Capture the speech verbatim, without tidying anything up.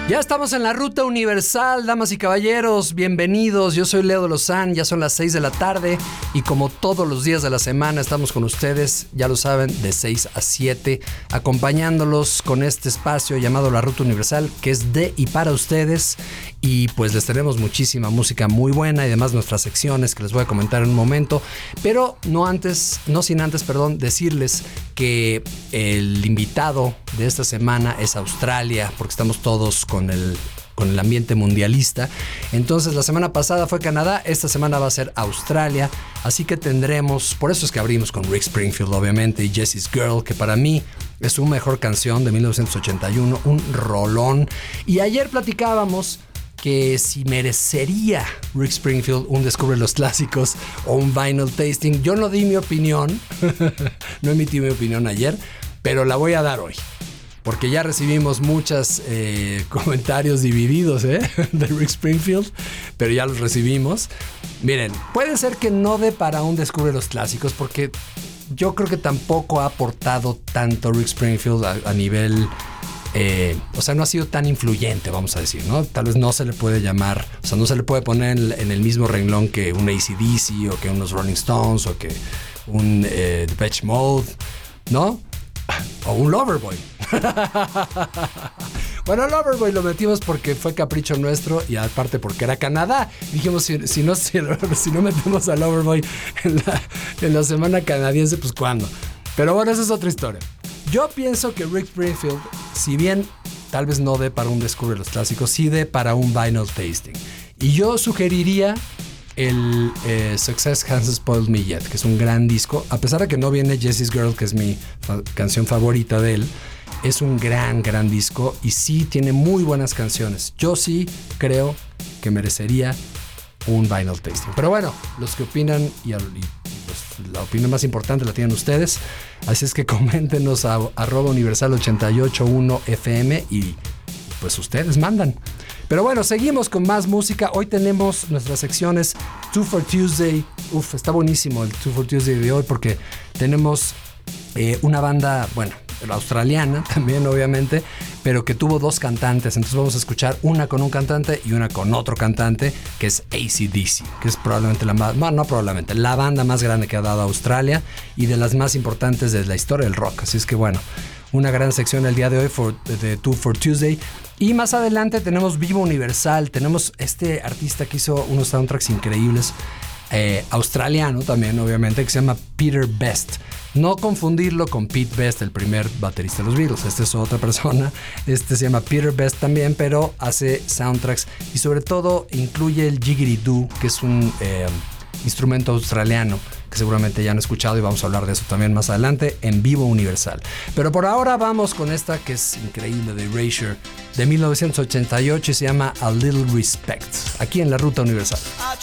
Ya estamos en la Ruta Universal, damas y caballeros, bienvenidos. Yo soy Leo de Lozán, ya son las seis de la tarde y como todos los días de la semana estamos con ustedes, ya lo saben, de seis a siete, acompañándolos con este espacio llamado la Ruta Universal, que es de y para ustedes. Y pues les tenemos muchísima música muy buena y además nuestras secciones que les voy a comentar en un momento. Pero no antes, no sin antes, perdón, decirles que el invitado de esta semana es Australia, porque estamos todos con el, con el ambiente mundialista. Entonces la semana pasada fue Canadá, esta semana va a ser Australia. Así que tendremos, por eso es que abrimos con Rick Springfield obviamente y Jesse's Girl, que para mí es su mejor canción de mil novecientos ochenta y uno, un rolón. Y ayer platicábamos que si merecería Rick Springfield un Descubre los Clásicos o un Vinyl Tasting. Yo no di mi opinión, no emití mi opinión ayer, pero la voy a dar hoy, porque ya recibimos muchos eh, comentarios divididos ¿eh? de Rick Springfield, pero ya los recibimos. Miren, puede ser que no dé para un Descubre los Clásicos, porque yo creo que tampoco ha aportado tanto Rick Springfield a, a nivel... Eh, o sea, no ha sido tan influyente, vamos a decir, ¿no? Tal vez no se le puede llamar, o sea, no se le puede poner en, en el mismo renglón que un A C D C o que unos Rolling Stones o que un eh, Depeche Mode, ¿no? O un Loverboy. Bueno, Loverboy lo metimos porque fue capricho nuestro y aparte porque era Canadá. Dijimos, si, si, no, si, si no metemos a Loverboy en la, en la semana canadiense, pues ¿cuándo? Pero bueno, esa es otra historia. Yo pienso que Rick Springfield, si bien tal vez no dé para un Descubre los Clásicos, sí dé para un Vinyl Tasting. Y yo sugeriría el eh, Success Hasn't Spoiled Me Yet, que es un gran disco. A pesar de que no viene Jesse's Girl, que es mi fa- canción favorita de él, es un gran, gran disco y sí tiene muy buenas canciones. Yo sí creo que merecería un Vinyl Tasting. Pero bueno, los que opinan y, y pues, la opinión más importante la tienen ustedes. Así es que coméntenos a arroba universal ochenta y ocho punto uno F M y pues ustedes mandan. Pero bueno, seguimos con más música. Hoy tenemos nuestras secciones Two for Tuesday. Uf, está buenísimo el Two for Tuesday de hoy porque tenemos eh, una banda, bueno, australiana también obviamente, pero que tuvo dos cantantes. Entonces vamos a escuchar una con un cantante y una con otro cantante, que es A C D C, que es probablemente la más, no, no probablemente, la banda más grande que ha dado Australia y de las más importantes de la historia del rock. Así es que bueno, una gran sección el día de hoy for, de Two for Tuesday. Y más adelante tenemos Vivo Universal, tenemos este artista que hizo unos soundtracks increíbles, eh, australiano también obviamente, que se llama Peter Best. No confundirlo con Pete Best, el primer baterista de los Beatles. Este es otra persona. Este se llama Peter Best también, pero hace soundtracks y sobre todo incluye el didgeridoo, que es un eh, instrumento australiano que seguramente ya han escuchado y vamos a hablar de eso también más adelante en Vivo Universal. Pero por ahora vamos con esta que es increíble de Erasure de mil novecientos ochenta y ocho y se llama A Little Respect, aquí en la Ruta Universal. I